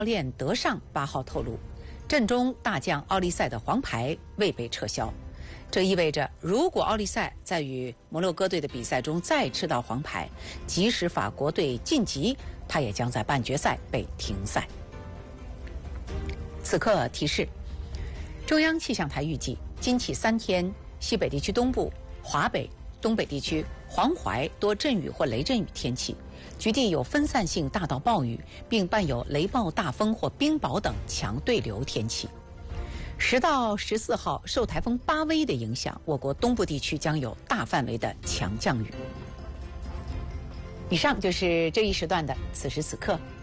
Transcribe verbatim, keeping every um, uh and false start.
练德尚八号透露，阵中大将奥利赛的黄牌未被撤销。这意味着，如果奥利赛在与摩洛哥队的比赛中再吃到黄牌，即使法国队晋级，他也将在半决赛被停赛。此刻提示：中央气象台预计，今起三天，西北地区东部、华北、东北地区、黄淮多阵雨或雷阵雨天气，局地有分散性大到暴雨，并伴有雷暴大风或冰雹等强对流天气。十到十四号受台风巴威的影响，我国东部地区将有大范围的强降雨。以上就是这一时段的此时此刻。